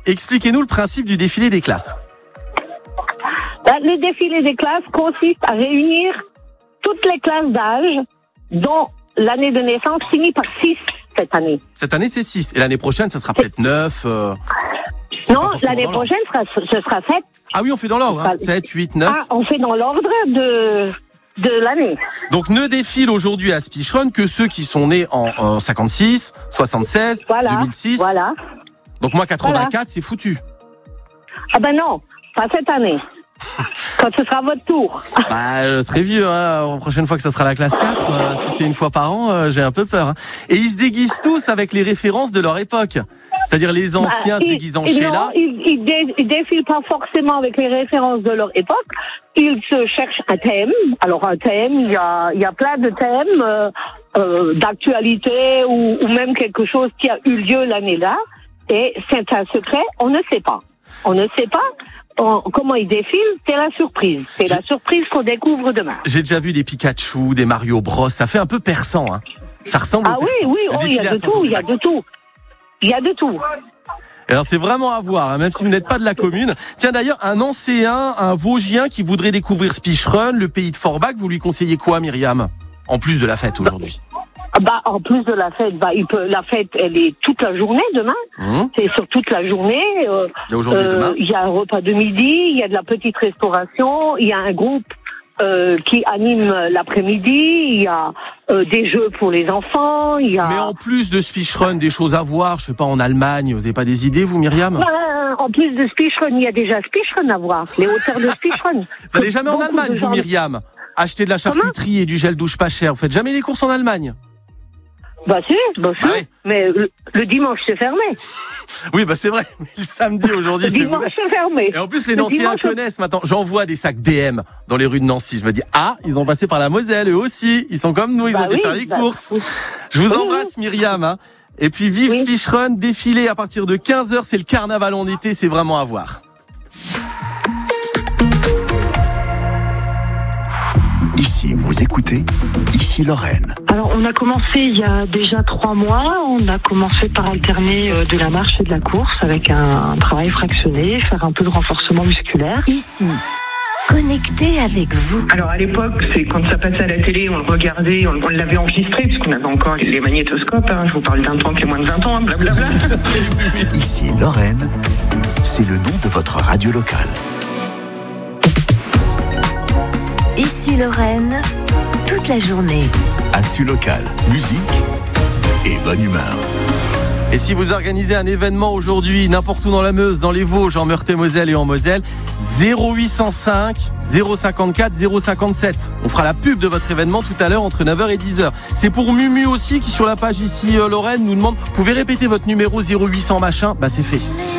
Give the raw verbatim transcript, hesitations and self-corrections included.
expliquez-nous le principe du défilé des classes. Ben, le défilé des classes consiste à réunir toutes les classes d'âge dont l'année de naissance finit par six cette année. Cette année, c'est six. Et l'année prochaine, ça sera peut-être neuf. Euh... Non, l'année prochaine, sera, ce sera sept. Ah oui, on fait dans l'ordre. Hein. sept, huit, neuf. Ah, on fait dans l'ordre de, de l'année. Donc, ne défilent aujourd'hui à Speechrun que ceux qui sont nés en, en cinquante-six, soixante-seize, voilà, deux mille six. Voilà. Donc, moi, quatre-vingt-quatre, voilà. c'est foutu. Ah ben non, pas cette année. Quand ce sera votre tour. Bah, je serai vieux, hein. La prochaine fois que ça sera la classe quatre, euh, si c'est une fois par an, euh, j'ai un peu peur. Hein. Et ils se déguisent tous avec les références de leur époque. C'est-à-dire les anciens bah, se déguisent en Sheila. Non, ils, ils, dé, ils défilent pas forcément avec les références de leur époque. Ils se cherchent un thème. Alors un thème, il y a, il y a plein de thèmes euh, euh, d'actualité ou, ou même quelque chose qui a eu lieu l'année-là. Et c'est un secret, on ne sait pas. On ne sait pas. On, comment ils défilent, c'est la surprise. C'est J'ai... la surprise qu'on découvre demain. J'ai déjà vu des Pikachu, des Mario Bros. Ça fait un peu persan, hein. Ça ressemble ah au persan. Ah oui, oui, oh, il y a de tout, il y a de tout. Il y a de tout. Alors c'est vraiment à voir, hein, même si vous n'êtes pas de la commune. Tiens d'ailleurs, un Ancéen, un Vosgien qui voudrait découvrir Speechrun, le pays de Forbach, vous lui conseillez quoi, Myriam ? En plus de la fête aujourd'hui. Bah, en plus de la fête, bah, il peut, la fête, elle est toute la journée demain. Mmh. C'est sur toute la journée. Euh, il y a aujourd'hui euh, demain. Il y a un repas de midi, il y a de la petite restauration, il y a un groupe euh, qui anime l'après-midi, il y a euh, des jeux pour les enfants, il y a... Mais en plus de Speechrun, des choses à voir, je sais pas, en Allemagne, vous n'avez pas des idées, vous, Myriam ? bah, En plus de Speechrun, il y a déjà Speechrun à voir, les hauteurs de Speechrun. Vous n'allez jamais en Allemagne, vous, Myriam ? Acheter de la charcuterie et du gel douche pas cher, vous faites jamais les courses en Allemagne ? Bah si, bah si. Ah oui. Mais le, le dimanche c'est fermé. Oui, bah c'est vrai. Mais le samedi aujourd'hui le c'est dimanche c'est fermé. Et en plus les Nancéens connaissent maintenant. J'en vois des sacs D M dans les rues de Nancy. Je me dis ah, ils ont passé par la Moselle eux aussi. Ils sont comme nous, ils bah ont été oui, faire les bah, courses. Oui. Je vous oui, embrasse oui. Myriam. Hein. Et puis vive oui. Speechrun, défilé à partir de quinze heures. C'est le carnaval en été, c'est vraiment à voir. Ici, vous écoutez, ici Lorraine. Alors, on a commencé il y a déjà trois mois. On a commencé par alterner de la marche et de la course avec un, un travail fractionné, faire un peu de renforcement musculaire. Ici, connecté avec vous. Alors, à l'époque, c'est quand ça passait à la télé, on le regardait, on, on l'avait enregistré, puisqu'on avait encore les magnétoscopes. Hein, je vous parle d'un temps qui est moins de vingt ans, blablabla. Ici Lorraine, c'est le nom de votre radio locale. Ici Lorraine, toute la journée. Actu locale, musique et bonne humeur. Et si vous organisez un événement aujourd'hui, n'importe où dans la Meuse, dans les Vosges, en Meurthe-et-Moselle et en Moselle, zéro huit cent cinq, zéro cinquante-quatre, zéro cinquante-sept. On fera la pub de votre événement tout à l'heure entre neuf heures et dix heures. C'est pour Mumu aussi qui sur la page ici euh, Lorraine nous demande, vous pouvez répéter votre numéro zéro huit cents machin ? Bah c'est fait.